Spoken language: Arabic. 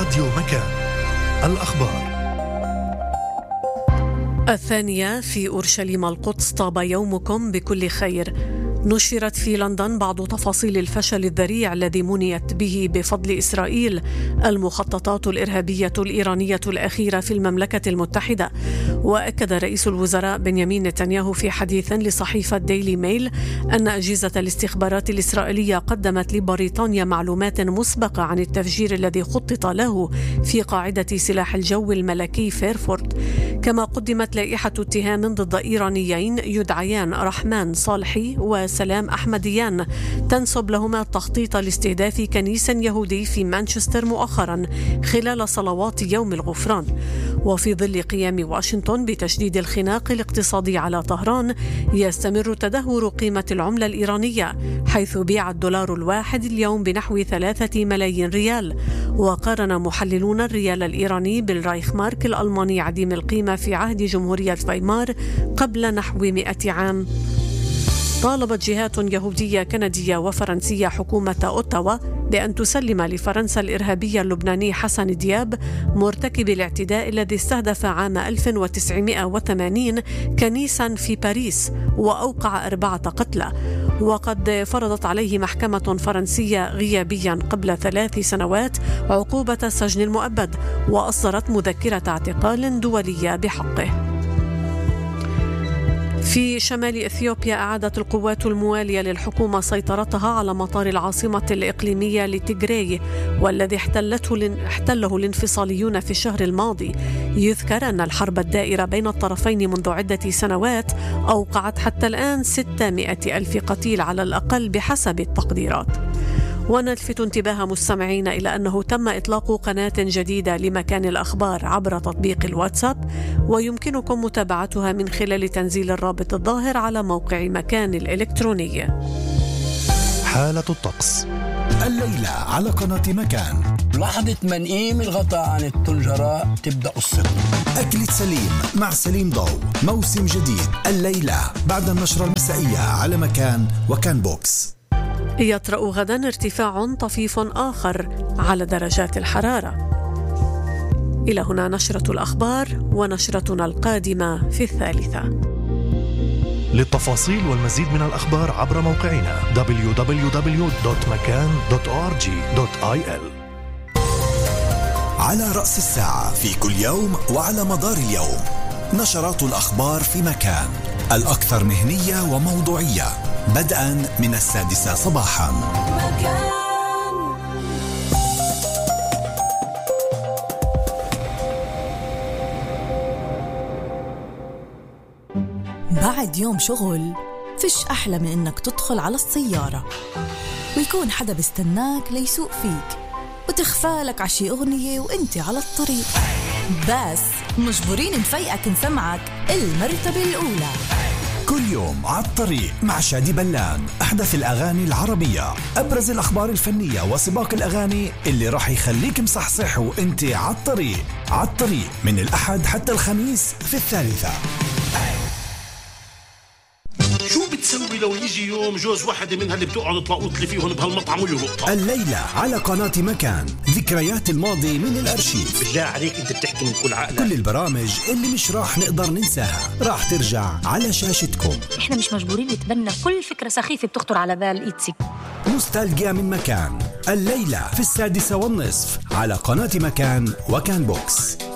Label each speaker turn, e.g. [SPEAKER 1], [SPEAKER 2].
[SPEAKER 1] راديو مكان. الأخبار
[SPEAKER 2] 2 في أورشليم القدس. طاب يومكم بكل خير. نشرت في لندن بعض تفاصيل الفشل الذريع الذي منيت به بفضل إسرائيل المخططات الإرهابية الإيرانية الأخيرة في المملكة المتحدة. وأكد رئيس الوزراء بنيامين نتنياهو في حديث لصحيفة ديلي ميل أن أجهزة الاستخبارات الإسرائيلية قدمت لبريطانيا معلومات مسبقة عن التفجير الذي خطط له في قاعدة سلاح الجو الملكي فيرفورد. كما قدمت لائحة اتهام ضد إيرانيين يدعيان رحمان صالحي وسلام أحمديان تنسب لهما التخطيط لاستهداف كنيس يهودي في مانشستر مؤخرا خلال صلوات يوم الغفران. وفي ظل قيام واشنطن بتشديد الخناق الاقتصادي على طهران، يستمر تدهور قيمة العملة الإيرانية، حيث بيع الدولار الواحد اليوم بنحو 3 ملايين ريال. وقارن محللون الريال الإيراني بالرايخ مارك الألماني عديم القيمة في عهد جمهورية فيمار قبل نحو 100 عام. طالبت جهات يهودية كندية وفرنسية حكومة أوتاوا بأن تسلم لفرنسا الإرهابي اللبناني حسن دياب مرتكب الاعتداء الذي استهدف عام 1980 كنيسا في باريس وأوقع 4 قتلى. وقد فرضت عليه محكمة فرنسية غيابيا قبل 3 سنوات عقوبة السجن المؤبد، وأصدرت مذكرة اعتقال دولية بحقه. في شمال إثيوبيا أعادت القوات الموالية للحكومة سيطرتها على مطار العاصمة الإقليمية لتيغراي، والذي احتله الانفصاليون في الشهر الماضي. يذكر أن الحرب الدائرة بين الطرفين منذ عدة سنوات أوقعت حتى الآن 600 ألف قتيل على الأقل بحسب التقديرات. ونلفت انتباه مستمعين إلى أنه تم إطلاق قناة جديدة لمكان الأخبار عبر تطبيق الواتساب، ويمكنكم متابعتها من خلال تنزيل الرابط الظاهر على موقع مكان الإلكتروني.
[SPEAKER 1] حالة الطقس
[SPEAKER 3] الليلة على قناة مكان.
[SPEAKER 4] لحظة منقيم الغطاء عن الطنجرة تبدأ قصتنا.
[SPEAKER 3] أكلة سليم مع سليم ضو، موسم جديد الليلة بعد النشرة المسائية على مكان وكان بوكس.
[SPEAKER 2] يطرأ غدا ارتفاع طفيف آخر على درجات الحرارة. إلى هنا نشرة الأخبار، ونشرتنا القادمة في 3.
[SPEAKER 1] للتفاصيل والمزيد من الأخبار عبر موقعنا www.makan.org.il.
[SPEAKER 3] على رأس الساعة في كل يوم وعلى مدار اليوم نشرات الأخبار في مكان، الأكثر مهنية وموضوعية، بدءا من 6 صباحا.
[SPEAKER 5] بعد يوم شغل فيش أحلى من إنك تدخل على السيارة ويكون حدا بيستناك ليسوق فيك وتخفالك عشي أغنية وإنت على الطريق، بس مجبورين نفيقك نسمعك المرتبة الأولى.
[SPEAKER 3] كل يوم على الطريق مع شادي بلان، أحدث الأغاني العربية، أبرز الأخبار الفنية وسباق الأغاني اللي راح يخليك مصحصح وإنت على الطريق. على الطريق من الأحد حتى الخميس في 3.
[SPEAKER 6] شو بتسوي لو يجي يوم جوز واحدة منها اللي بتقعد تلاقوط لي فيهم بهالمطعم ويهبطها؟
[SPEAKER 3] الليلة على قناة مكان، ذكريات الماضي من الأرشيف.
[SPEAKER 6] بالله عليك انت بتحكي من كل عقلك.
[SPEAKER 3] كل البرامج اللي مش راح نقدر ننساها راح ترجع على شاشتكم.
[SPEAKER 7] احنا مش مجبورين نتبنى كل فكرة سخيفة بتخطر على بال إيتسي.
[SPEAKER 3] نوستالجيا من مكان، الليلة في 6:30 على قناة مكان وكان بوكس.